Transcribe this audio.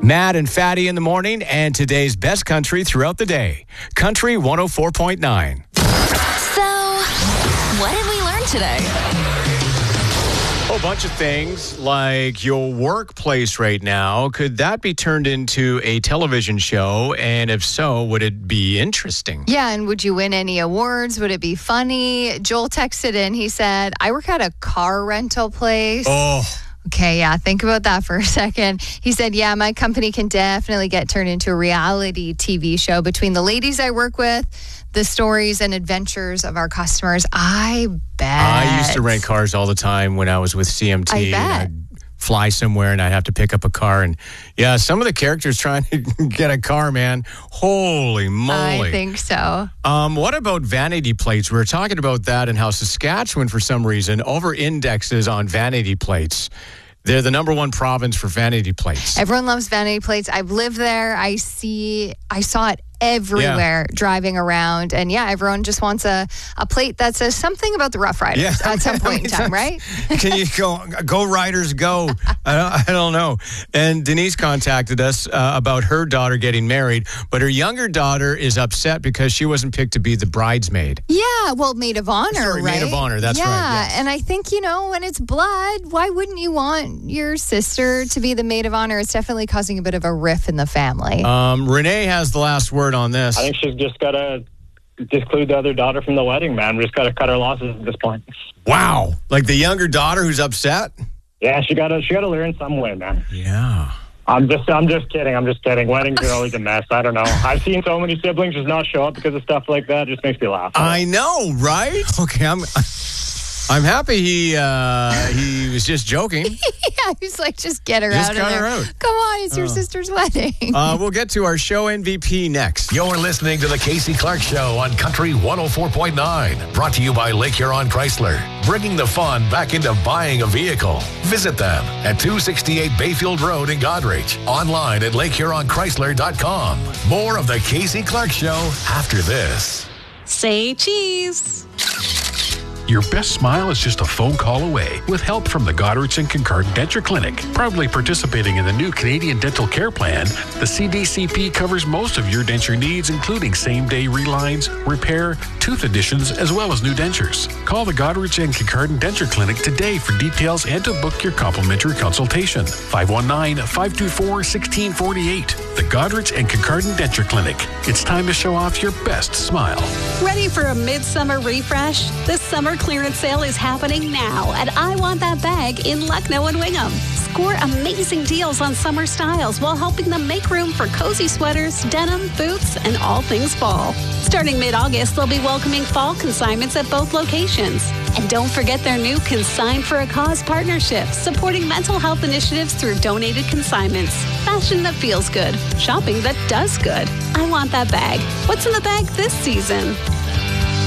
Matt and Fatty in the morning, and today's best country throughout the day. Country 104.9. So, what did we learn today? A whole bunch of things, like your workplace right now. Could that be turned into a television show? And if so, would it be interesting? Yeah, and would you win any awards? Would it be funny? Joel texted in. He said, I work at a car rental place. Oh. Okay, yeah, think about that for a second. He said, yeah, my company can definitely get turned into a reality TV show between the ladies I work with, the stories and adventures of our customers. I bet. I used to rent cars all the time when I was with CMT. I bet. And I'd fly somewhere and I'd have to pick up a car. And yeah, some of the characters trying to get a car, man. Holy moly. I think so. What about vanity plates? We were talking about that and how Saskatchewan, for some reason, over-indexes on vanity plates. They're the number one province for vanity plates. Everyone loves vanity plates. I've lived there. I saw it everywhere driving around. And yeah, everyone just wants a plate that says something about the Rough Riders at some point in time, right? Can you go Riders, go? I don't know. And Denise contacted us about her daughter getting married, but her younger daughter is upset because she wasn't picked to be the bridesmaid. Yeah, well, maid of honor, Sorry, right? maid of honor, that's right. Yeah, yes. and I think, when it's blood, why wouldn't you want your sister to be the maid of honor? It's definitely causing a bit of a riff in the family. Renee has the last word on this. I think she's just got to disclude the other daughter from the wedding, man. We just got to cut our losses at this point. Wow. Like the younger daughter who's upset? Yeah, she got to learn some way, man. Yeah. I'm just kidding. Weddings are always a mess. I don't know. I've seen so many siblings just not show up because of stuff like that. It just makes me laugh. I know, right? Okay, I'm happy he was just joking. Yeah, he's like, just get her Just out cut of there. her out. Come on, it's your sister's wedding. We'll get to our show MVP next. You're listening to the Casey Clark Show on Country 104.9. Brought to you by Lake Huron Chrysler. Bringing the fun back into buying a vehicle. Visit them at 268 Bayfield Road in Goderich. Online at LakeHuronChrysler.com. More of the Casey Clark Show after this. Say cheese. Your best smile is just a phone call away with help from the Goderich and Kincardine Denture Clinic. Proudly participating in the new Canadian Dental Care Plan, the CDCP covers most of your denture needs, including same-day relines, repair, tooth additions, as well as new dentures. Call the Goderich and Kincardine Denture Clinic today for details and to book your complimentary consultation. 519-524-1648. The Goderich and Kincardine Denture Clinic. It's time to show off your best smile. Ready for a midsummer refresh? This summer clearance sale is happening now at I Want That Bag in Lucknow and Wingham. Score amazing deals on summer styles while helping them make room for cozy sweaters, denim, boots, and all things fall. Starting mid-August, they'll be welcoming fall consignments at both locations. And don't forget their new Consign for a Cause partnership, supporting mental health initiatives through donated consignments. Fashion that feels good. Shopping that does good. I Want That Bag. What's in the bag this season?